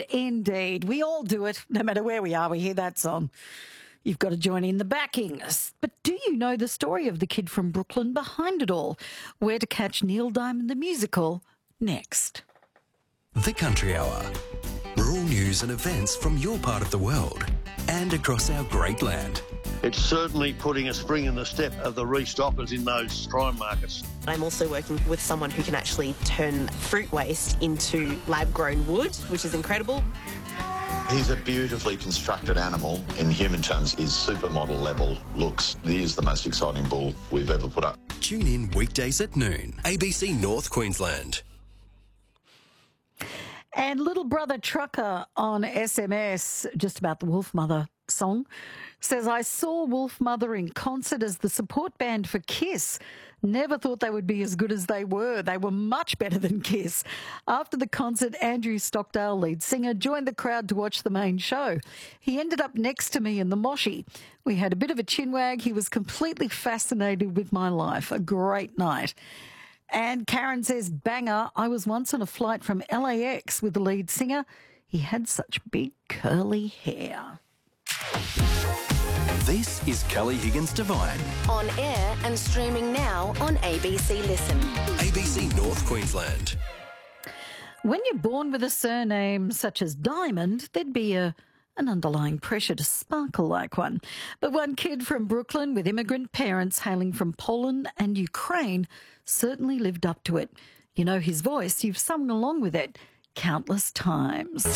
God, indeed. We all do it. No matter where we are, we hear that song. You've got to join in the backing. But do you know the story of the kid from Brooklyn behind it all? Where to catch Neil Diamond the musical next. The Country Hour. Rural news and events from your part of the world and across our great land. It's certainly putting a spring in the step of the restockers in those prime markets. I'm also working with someone who can actually turn fruit waste into lab-grown wood, which is incredible. He's a beautifully constructed animal. In human terms, his supermodel level looks. He is the most exciting bull we've ever put up. Tune in weekdays at noon. ABC North Queensland. And Little Brother Trucker on SMS, just about the Wolfmother song, says, I saw Wolfmother in concert as the support band for Kiss. Never thought they would be as good as they were. They were much better than Kiss. After the concert, Andrew Stockdale, lead singer, joined the crowd to watch the main show. He ended up next to me in the moshie. We had a bit of a chinwag. He was completely fascinated with my life. A great night. And Karen says, banger, I was once on a flight from LAX with the lead singer. He had such big curly hair. This is Kelly Higgins Divine. On air and streaming now on ABC Listen. ABC North Queensland. When you're born with a surname such as Diamond, there'd be an underlying pressure to sparkle like one. But one kid from Brooklyn with immigrant parents hailing from Poland and Ukraine certainly lived up to it. You know his voice, you've sung along with it countless times.